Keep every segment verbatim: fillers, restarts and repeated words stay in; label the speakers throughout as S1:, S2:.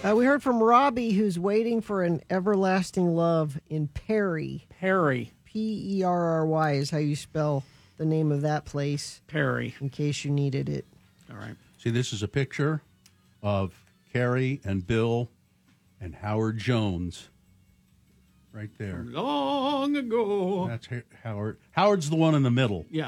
S1: Uh, we heard from Robbie, who's waiting for an everlasting love in Perry.
S2: Perry.
S1: P E R R Y is how you spell the name of that place.
S2: Perry.
S1: In case you needed it.
S2: All right.
S3: See, this is a picture of Carrie and Bill and Howard Jones. Right there.
S2: Long ago.
S3: That's Howard. Howard's the one in the middle.
S2: Yeah.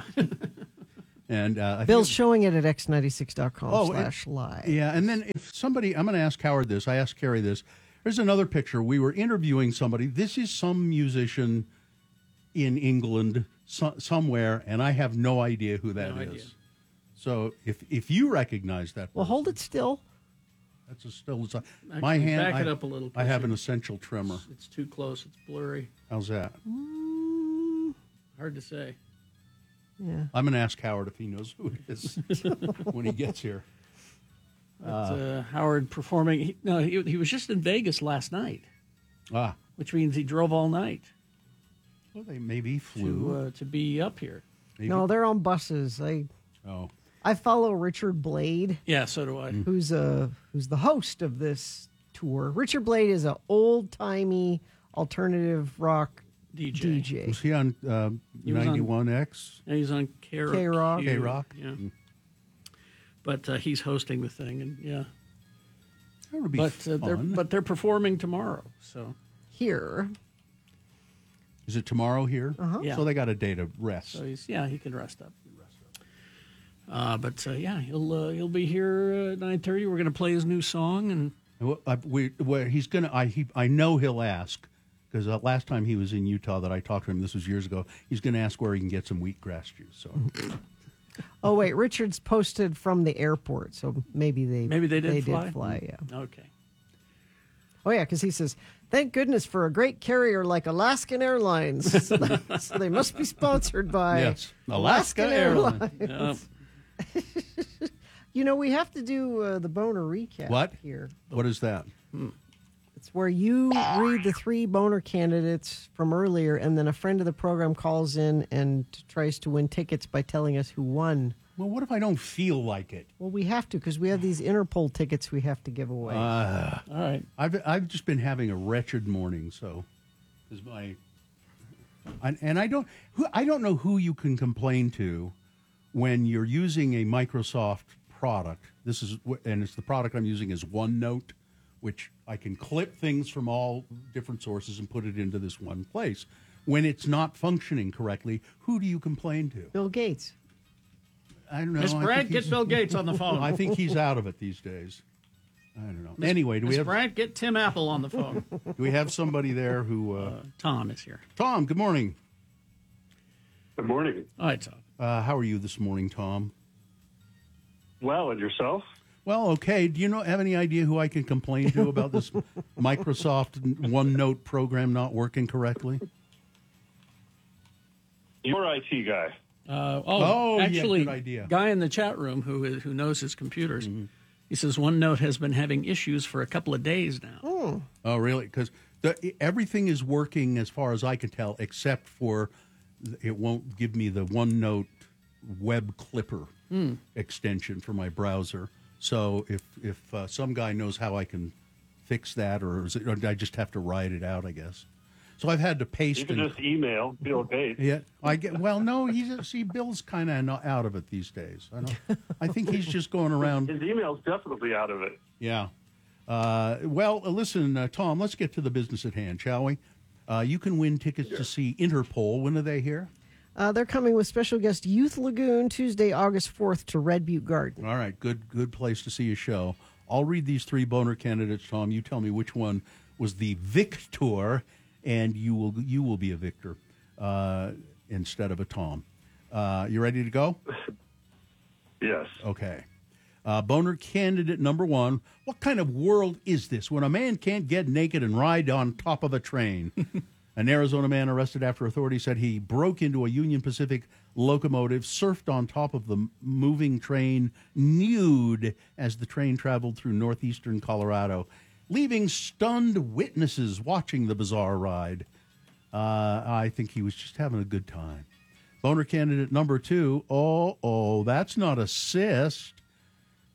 S3: And uh, I
S1: Bill's
S3: think,
S1: showing it at x ninety-six dot com
S3: Oh,
S1: slash live.
S3: Yeah, and then if somebody, I'm going to ask Howard this. I asked Carrie this. There's another picture. We were interviewing somebody. This is some musician in England so, somewhere, and I have no idea who that
S2: No
S3: is.
S2: idea.
S3: So if if you recognize that,
S1: Well,
S3: person,
S1: hold it still.
S3: That's a still. It's a,
S2: Actually,
S3: my hand.
S2: back
S3: I,
S2: it up a little.
S3: I have an
S2: closer.
S3: essential trimmer.
S2: It's, it's too close. It's blurry.
S3: How's that?
S2: Hard to say.
S1: Yeah.
S3: I'm going to ask Howard if he knows who it is when he gets here.
S2: That's uh, Howard performing. He, no, he, he was just in Vegas last night,
S3: Ah,
S2: which means he drove all night
S3: well, they maybe
S2: to
S3: flew.
S2: uh, to be up here.
S3: maybe.
S1: No, they're on buses. I
S3: Oh,
S1: I follow Richard Blade,
S2: Yeah, so do I.
S1: who's a who's the host of this tour. Richard Blade is an old timey alternative rock
S2: D J.
S1: D J.
S3: was he on uh,
S2: He was on-
S3: ninety-one X?
S2: And he's on K Rock.
S1: K-Rock.
S3: K-Rock?
S2: Yeah. But uh, he's hosting the thing, and yeah.
S3: That would be
S2: But uh, they're
S3: fun.
S2: but they're performing tomorrow, so
S1: Here,
S3: Is it tomorrow here?
S1: Uh-huh.
S2: Yeah.
S3: So they got a day to rest.
S2: so he's yeah he can rest up. Uh, but uh, yeah, he'll uh, he'll be here at nine thirty. We're gonna play his new song, and
S3: Well, I, we, where he's gonna, I, he, I know he'll ask because uh, last time he was in Utah that I talked to him, this was years ago. He's gonna ask where he can get some wheatgrass juice. So
S1: oh wait, Richard's posted from the airport, so maybe they
S2: maybe they did
S1: they
S2: fly.
S1: did fly, yeah.
S2: Okay.
S1: Oh yeah, because he says, "Thank goodness for a great carrier like Alaskan Airlines." so, they, so they must be sponsored by
S3: yes, Alaska Airlines.
S2: Yeah.
S1: You know, we have to do uh, the boner recap
S3: What?
S1: here.
S3: What is that?
S1: It's where you read the three boner candidates from earlier, and then a friend of the program calls in and tries to win tickets by telling us who won.
S3: Well, what if I don't feel like it?
S1: Well, we have to because we have these Interpol tickets we have to give away.
S3: Uh,
S2: All right.
S3: I've I've just been having a wretched morning. So is my and, and I don't who I don't know who you can complain to when you're using a Microsoft product. This is wh- and it's the product I'm using is OneNote, which I can clip things from all different sources and put it into this one place. When it's not functioning correctly, who do you complain to?
S1: Bill Gates.
S3: I don't know.
S2: Miss
S3: I
S2: Brandt,
S3: think
S2: get
S3: he's-
S2: Bill Gates on the phone.
S3: I think he's out of it these days. I don't know. Anyway, do we
S2: Miss
S3: have
S2: Brandt, get Tim Apple on the phone.
S3: do we have somebody there who? Uh,
S2: Uh, Tom is here.
S3: Tom, good morning.
S4: Good morning.
S2: All right, Tom.
S3: Uh, how are you this morning, Tom?
S4: Well, and yourself?
S3: Well, okay. Do you know have any idea who I can complain to about this Microsoft OneNote program not working correctly?
S4: You're I T guy.
S2: Uh, oh,
S3: Oh, yeah,
S2: actually,
S3: good idea.
S2: guy in the chat room who is, who knows his computers.
S3: Mm-hmm.
S2: He says OneNote has been having issues for a couple of days now.
S3: Oh, really? Because everything is working as far as I can tell, except for it won't give me the OneNote web clipper extension for my browser. So if if uh, some guy knows how I can fix that, or, is it, or I just have to write it out, I guess. So I've had to paste.
S4: You can
S3: and-
S4: just email Bill Gates.
S3: Yeah, I get. Well, no, he's see, Bill's kind of out of it these days. I don't. I think he's just going around.
S4: His email's definitely out of it.
S3: Yeah. Uh, well, uh, listen, uh, Tom. Let's get to the business at hand, shall we? Uh, you can win tickets to see Interpol. When are they here?
S1: Uh, they're coming with special guest Youth Lagoon Tuesday, August fourth to Red Butte Garden.
S3: All right, good, good place to see a show. I'll read these three boner candidates, Tom. You tell me which one was the victor, and you will you will be a victor uh, instead of a Tom. Uh, you ready to go?
S4: Yes.
S3: Okay. Uh, boner candidate number one. What kind of world is this when a man can't get naked and ride on top of a train? An Arizona man arrested after authorities said he broke into a Union Pacific locomotive, surfed on top of the moving train nude as the train traveled through northeastern Colorado, leaving stunned witnesses watching the bizarre ride. Uh, I think he was just having a good time. Boner candidate number two. Oh, oh, that's not a cyst.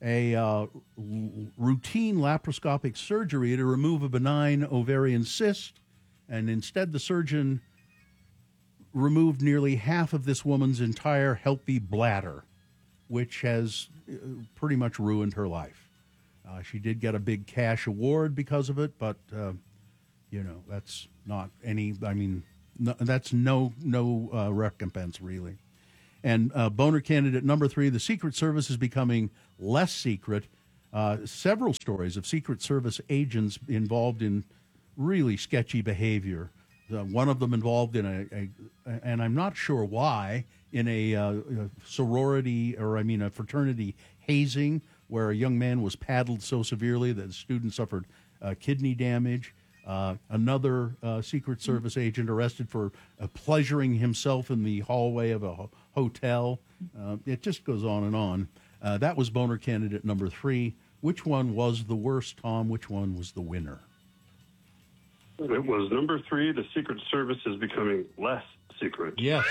S3: a uh, l- routine laparoscopic surgery to remove a benign ovarian cyst, and instead the surgeon removed nearly half of this woman's entire healthy bladder, which has uh, pretty much ruined her life. Uh, she did get a big cash award because of it, but, uh, you know, that's not any, I mean, no, that's no, no uh, recompense, really. And uh, boner candidate number three, the Secret Service is becoming less secret. Uh, several stories of Secret Service agents involved in really sketchy behavior. Uh, one of them involved in a, a, and I'm not sure why, in a, uh, a sorority, or I mean a fraternity hazing, where a young man was paddled so severely that the student suffered uh, kidney damage. Uh, another uh, Secret Service agent arrested for uh, pleasuring himself in the hallway of a ho- hotel. Uh, it just goes on and on. Uh, that was boner candidate number three. Which one was the worst, Tom? Which one was the winner?
S4: It was number three. The Secret Service is becoming less secret.
S3: Yes.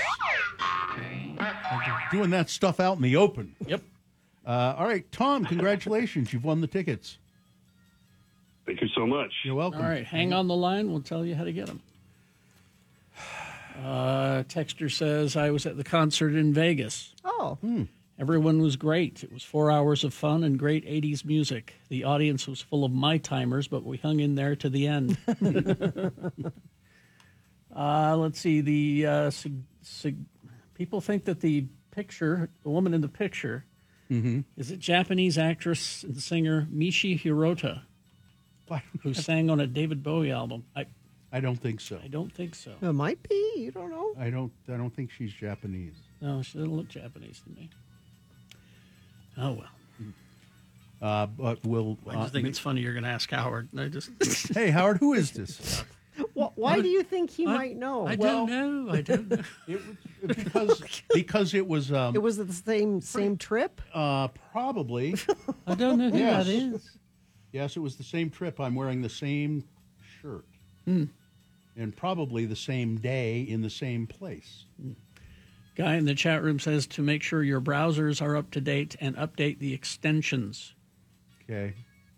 S3: Doing that stuff out in the open.
S2: Yep.
S3: Uh, all right, Tom, congratulations. You've won the tickets.
S4: Thank you so much.
S3: You're welcome.
S2: All right, hang on the line. We'll tell you how to get them. Uh, Texter says, I was at the concert in Vegas.
S1: Oh,
S2: Everyone was great. It was four hours of fun and great eighties music. The audience was full of my-timers, but we hung in there to the end. uh, let's see. The uh, sig- sig- people think that the picture, the woman in the picture, is a Japanese actress and singer Michi Hirota, who sang on a David Bowie album. I,
S3: I don't think so.
S2: I don't think so.
S1: it might be. You don't know.
S3: I don't. I don't think she's Japanese.
S2: No, she doesn't look Japanese to me. Oh, well.
S3: Uh, but we'll.
S2: I just
S3: uh,
S2: think it's funny you're going to ask Howard. I just...
S3: Hey, Howard, who is this?
S1: Wh- Why do you think he
S2: I-
S1: might know?
S2: I
S3: Well-
S2: don't know. I don't know.
S3: It was because because it was um,
S1: It was the same same trip.
S3: uh, probably
S2: I don't know who
S3: Yes.
S2: that is.
S3: yes, it was the same trip. I'm wearing the same shirt,
S2: Hmm.
S3: and probably the same day in the same place.
S2: Guy in the chat room says to make sure your browsers are up to date and update the extensions.
S3: Okay,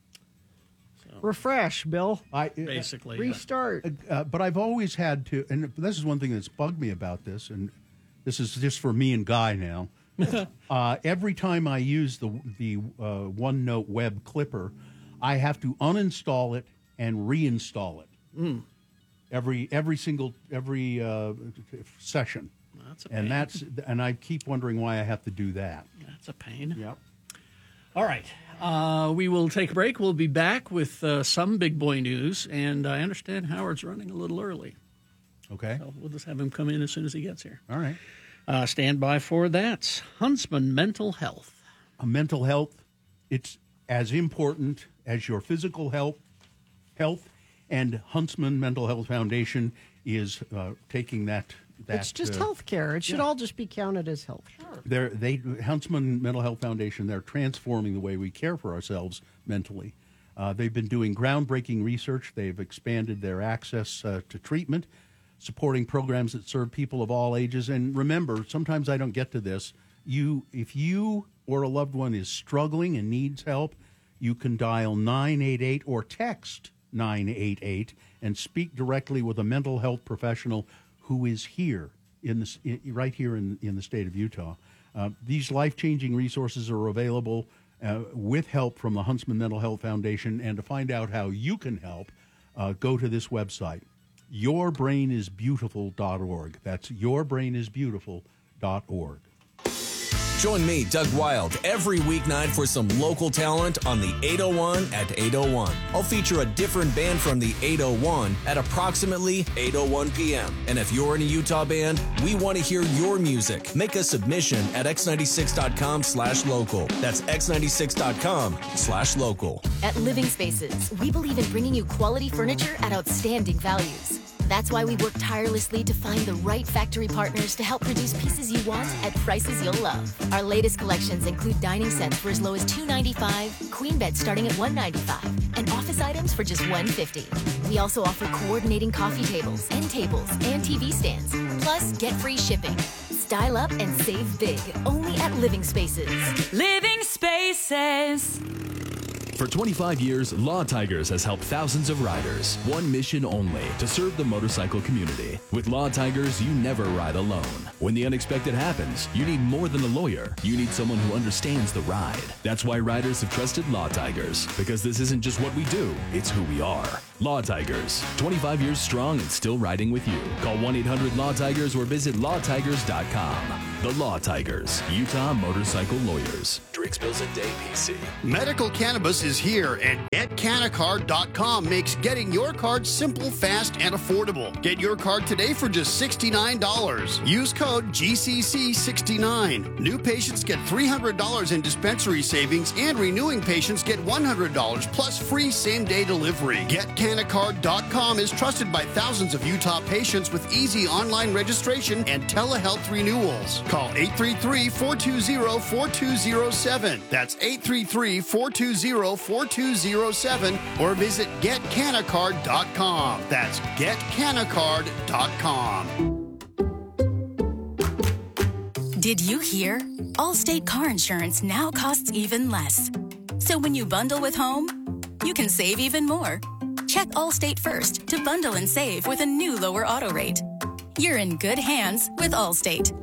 S1: Refresh, Bill.
S3: I
S2: Basically, yeah.
S1: Restart.
S3: Uh, but I've always had to, and this is one thing that's bugged me about this, and this is just for me and Guy now. uh, every time I use the the uh, OneNote web clipper, I have to uninstall it and reinstall it.
S2: Mm.
S3: Every every single every uh, session,
S2: That's a
S3: and
S2: pain.
S3: that's and I keep wondering why I have to do that.
S2: That's a pain.
S3: Yep.
S2: All right. Uh, we will take a break. We'll be back with uh, some big boy news. And I understand Howard's running a little early.
S3: Okay.
S2: So we'll just have him come in as soon as he gets here.
S3: All right.
S2: Uh, stand by for that. Huntsman Mental Health.
S3: A mental health, it's as important as your physical health. Health, and Huntsman Mental Health Foundation is uh, taking that. that
S1: It's just
S3: uh,
S1: health care. It should all just be counted as health.
S3: They're, they Huntsman Mental Health Foundation, they're transforming the way we care for ourselves mentally. Uh, they've been doing groundbreaking research. They've expanded their access uh, to treatment, supporting programs that serve people of all ages. And remember, sometimes I don't get to this. You, if you or a loved one is struggling and needs help, you can dial nine eight eight or text nine eight eight and speak directly with a mental health professional who is here in this, i- right here in, in the state of Utah. Uh, these life-changing resources are available uh, with help from the Huntsman Mental Health Foundation. And to find out how you can help, uh, go to this website, your brain is beautiful dot org. That's your brain is beautiful dot org.
S5: Join me, Doug Wild, every weeknight for some local talent on the eight oh one at eight oh one. I'll feature a different band from the eight oh one at approximately eight oh one p.m. And if you're in a Utah band, we want to hear your music. Make a submission at x ninety-six dot com slash local. That's x ninety-six dot com slash local.
S6: At Living Spaces, we believe in bringing you quality furniture at outstanding values. That's why we work tirelessly to find the right factory partners to help produce pieces you want at prices you'll love. Our latest collections include dining sets for as low as two hundred ninety-five dollars, queen beds starting at one hundred ninety-five dollars, and office items for just one hundred fifty dollars. We also offer coordinating coffee tables, end tables, and T V stands. Plus, get free shipping. Style up and save big, only at Living Spaces.
S7: Living Spaces.
S8: For twenty-five years, Law Tigers has helped thousands of riders. One mission only, to serve the motorcycle community. With Law Tigers, you never ride alone. When the unexpected happens, you need more than a lawyer. You need someone who understands the ride. That's why riders have trusted Law Tigers. Because this isn't just what we do, it's who we are. Law Tigers, twenty-five years strong and still riding with you. Call one eight hundred law tigers or visit law tigers dot com. The Law Tigers, Utah Motorcycle Lawyers. Drinks Bills and Day, P C.
S9: Medical cannabis is here, and get canacard dot com makes getting your card simple, fast, and affordable. Get your card today for just sixty-nine dollars. Use code G C C sixty-nine. New patients get three hundred dollars in dispensary savings, and renewing patients get one hundred dollars plus free same-day delivery. Get canacard dot com is trusted by thousands of Utah patients with easy online registration and telehealth renewals. Call eight three three, four two zero, four two zero seven. That's eight three three, four two zero, four two zero seven or visit get canacard dot com. That's get canacard dot com.
S7: Did you hear? Allstate car insurance now costs even less. So when you bundle with home, you can save even more. Check Allstate first to bundle and save with a new lower auto rate. You're in good hands with Allstate.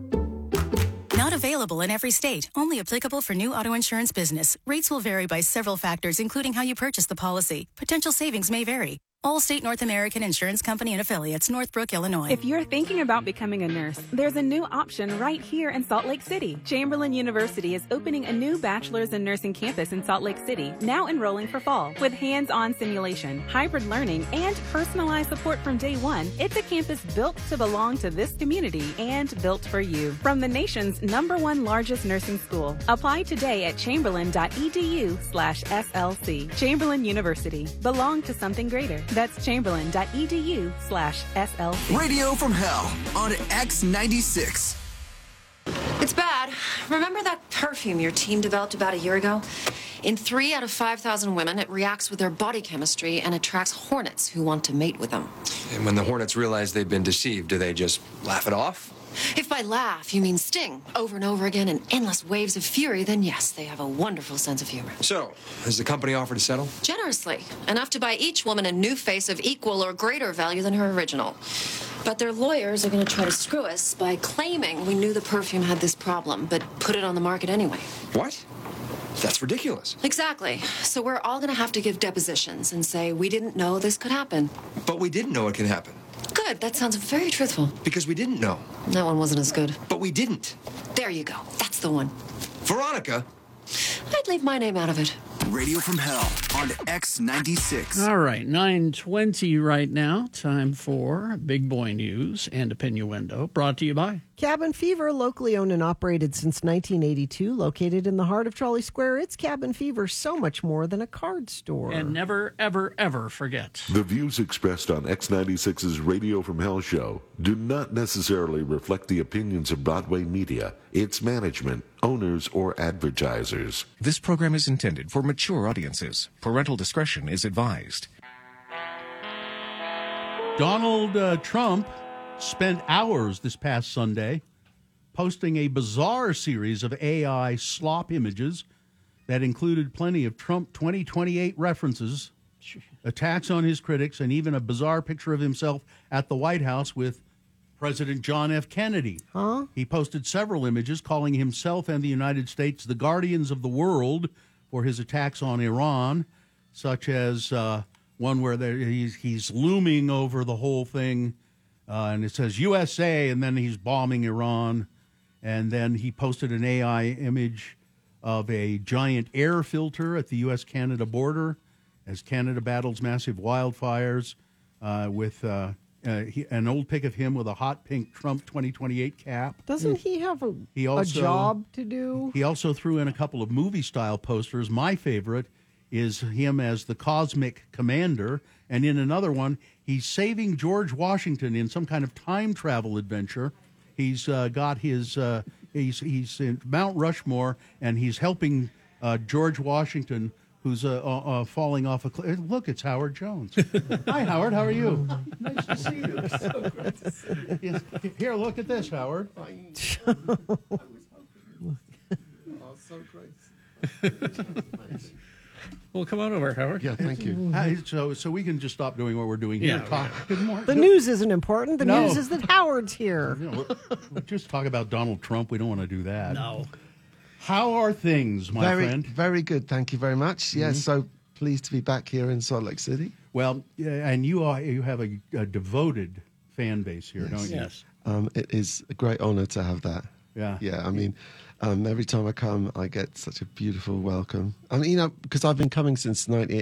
S7: Not available in every state. Only applicable for new auto insurance business. Rates will vary by several factors, including how you purchase the policy. Potential savings may vary. Allstate North American Insurance Company and Affiliates, Northbrook, Illinois.
S10: If you're thinking about becoming a nurse, there's a new option right here in Salt Lake City. Chamberlain University is opening a new bachelor's in nursing campus in Salt Lake City, now enrolling for fall. With hands-on simulation, hybrid learning, and personalized support from day one, it's a campus built to belong to this community and built for you. From the nation's number one largest nursing school. Apply today at chamberlain.edu slash SLC. Chamberlain University. Belong to something greater. That's chamberlain.edu slash SLC.
S11: Radio from Hell on X ninety-six.
S12: It's bad. Remember that perfume your team developed about a year ago? In three out of five thousand women, it reacts with their body chemistry and attracts hornets who want to mate with them.
S13: And when the hornets realize they've been deceived, do they just laugh it off?
S12: If by laugh you mean sting over and over again in endless waves of fury, then yes, they have a wonderful sense of humor.
S13: So, has the company offered to settle?
S12: Generously. Enough to buy each woman a new face of equal or greater value than her original. But their lawyers are going to try to screw us by claiming we knew the perfume had this problem, but put it on the market anyway.
S13: What? That's ridiculous.
S12: Exactly. So we're all going to have to give depositions and say we didn't know this could happen.
S13: But we didn't know it could happen.
S12: Good. That sounds very truthful.
S13: Because we didn't know.
S12: That one wasn't as good.
S13: But we didn't.
S12: There you go. That's the one.
S13: Veronica.
S12: I'd leave my name out of it.
S11: Radio from Hell on X ninety-six.
S2: All right, nine twenty right now. Time for Big Boy News and Opinioendo, brought to you by
S1: Cabin Fever, locally owned and operated since nineteen eighty-two, located in the heart of Trolley Square. It's Cabin Fever, so much more than a card store.
S2: And never, ever, ever forget.
S14: The views expressed on X ninety-six's Radio from Hell show do not necessarily reflect the opinions of Broadway Media, its management, owners, or advertisers.
S15: This program is intended for mature audiences. Parental discretion is advised.
S3: Donald uh, Trump spent hours this past Sunday posting a bizarre series of A I slop images that included plenty of Trump twenty twenty-eight references, attacks on his critics, and even a bizarre picture of himself at the White House with President John F. Kennedy.
S1: Huh?
S3: He posted several images calling himself and the United States the guardians of the world for his attacks on Iran, such as uh, one where there, he's, he's looming over the whole thing, uh, and it says U S A, and then he's bombing Iran. And then he posted an A I image of a giant air filter at the U S Canada border as Canada battles massive wildfires uh, with uh, uh, he, an old pic of him with a hot pink Trump twenty twenty-eight cap.
S1: Doesn't he have a,
S3: He also-
S1: a job to do?
S3: He also threw in a couple of movie-style posters. My favorite is him as the cosmic commander, and in another one, he's saving George Washington in some kind of time travel adventure. He's uh, got his uh, he's he's in Mount Rushmore, and he's helping uh, George Washington, who's uh, uh, uh, falling off a cliff. Look, it's Howard Jones. Hi, Howard. How are you? Nice to see you. So great to see you. Yes. Here, look at this, Howard.
S16: Oh, so great.
S2: Well, come on over, Howard.
S16: Yeah, thank you.
S3: Hi, so, so we can just stop doing what we're doing here.
S2: Yeah,
S3: Talk. Good morning.
S1: The news isn't important. The
S3: No.
S1: news is that Howard's here.
S3: You know, we're- we're just talk about Donald Trump. We don't want to do that.
S2: No.
S3: How are things, my
S16: very,
S3: friend?
S16: very good. Thank you very much. Yes,
S3: Mhm.
S16: so pleased to be back here in Salt Lake City.
S3: Well, yeah, and you are you have a, a devoted fan base here, don't you?
S2: Yes.
S16: Um, it is a great honor to have that.
S3: Yeah.
S16: Yeah, I mean, um, every time I come, I get such a beautiful welcome. I mean, you know, because I've been coming since nineteen